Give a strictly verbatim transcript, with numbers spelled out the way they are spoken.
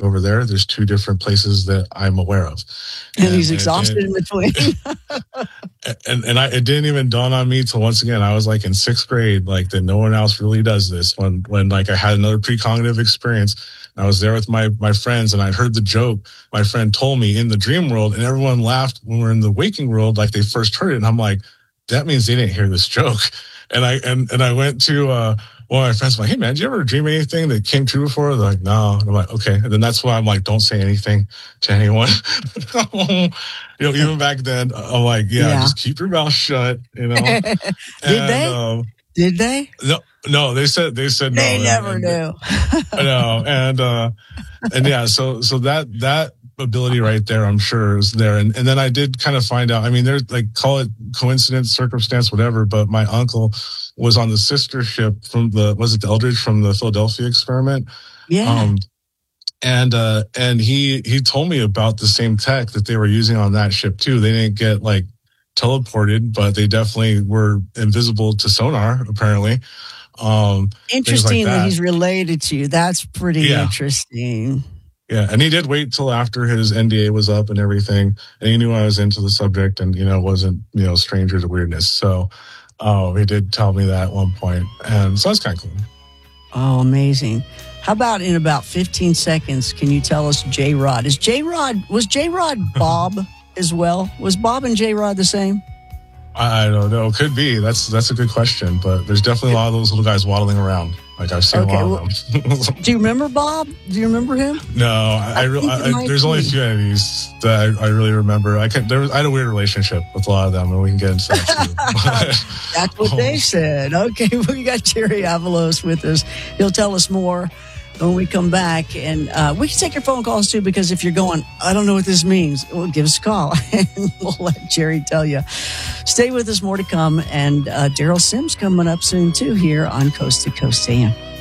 over there. There's two different places that I'm aware of. And, and he's exhausted and, in between. and and I, it didn't even dawn on me till once again, I was like in sixth grade, like that no one else really does this. When, when like I had another precognitive experience, I was there with my, my friends and I heard the joke my friend told me in the dream world, and everyone laughed when we're in the waking world, like they first heard it. And I'm like, that means they didn't hear this joke. And I, and, and I went to, uh, one of my friends, I'm like, hey man, did you ever dream anything that came true before? They're like, no. And I'm like, okay. And then that's why I'm like, don't say anything to anyone. you know, even back then, I'm like, yeah, yeah. just keep your mouth shut, you know. Did and, they? Um, Did they? No, no, they said, they said no. They never and, knew. No. And, uh, and yeah, so, so that, that ability right there, I'm sure is there. And, and then I did kind of find out, I mean, there's like, call it coincidence, circumstance, whatever, but my uncle was on the sister ship from the, was it the Eldridge from the Philadelphia experiment? Yeah. Um, and, uh, and he, he told me about the same tech that they were using on that ship too. They didn't get like teleported, but they definitely were invisible to sonar, apparently. Um, interesting like that. that he's related to you. That's pretty yeah. interesting. Yeah, and he did wait till after his N D A was up and everything, and he knew I was into the subject and, you know, wasn't, you know, stranger to weirdness. So oh, he did tell me that at one point, and so that's kind of cool. Oh, amazing. How about in about fifteen seconds, can you tell us J-Rod? Is J-Rod, was J-Rod Bob as well? Was Bob and J-Rod the same? I don't know. Could be. That's that's a good question, but there's definitely a lot of those little guys waddling around. Like I've seen okay, a lot of well, them. Do you remember Bob? Do you remember him? No, I, I, I, really, I there's be. only a few entities that I, I really remember. I can. There was, I had a weird relationship with a lot of them, and we can get into that too. That's what they said. Okay, we got Jerry Avalos with us. He'll tell us more when we come back, and uh, we can take your phone calls too, because if you're going, I don't know what this means, well, give us a call and we'll let Jerry tell you. Stay with us, more to come, and uh, Daryl Sims coming up soon too here on Coast to Coast A M.